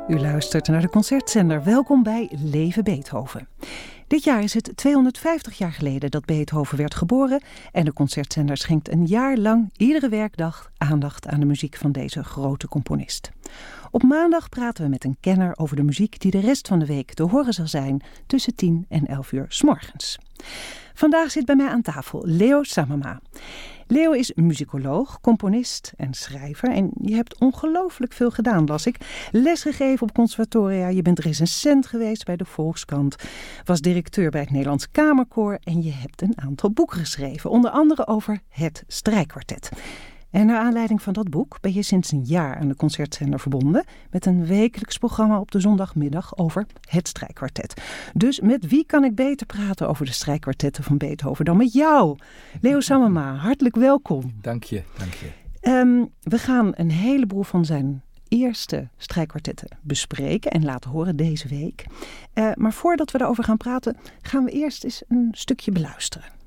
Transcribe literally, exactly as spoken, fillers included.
U luistert naar de Concertzender. Welkom bij Leven Beethoven. Dit jaar is het tweehonderdvijftig jaar geleden dat Beethoven werd geboren en de Concertzender schenkt een jaar lang iedere werkdag aandacht aan de muziek van deze grote componist. Op maandag praten we met een kenner over de muziek die de rest van de week te horen zal zijn tussen tien en elf uur 's morgens. Vandaag zit bij mij aan tafel Leo Samama. Leo is muzikoloog, componist en schrijver en je hebt ongelooflijk veel gedaan, las ik. Lesgegeven op conservatoria, je bent recensent geweest bij de Volkskrant, was directeur bij het Nederlands Kamerkoor en je hebt een aantal boeken geschreven, onder andere over het strijkkwartet. En naar aanleiding van dat boek ben je sinds een jaar aan de Concertzender verbonden met een wekelijks programma op de zondagmiddag over het strijkkwartet. Dus met wie kan ik beter praten over de strijkkwartetten van Beethoven dan met jou? Leo Samama, hartelijk welkom. Dank je, dank je. Um, we gaan een heleboel van zijn eerste strijkkwartetten bespreken en laten horen deze week. Uh, maar voordat we daarover gaan praten, gaan we eerst eens een stukje beluisteren.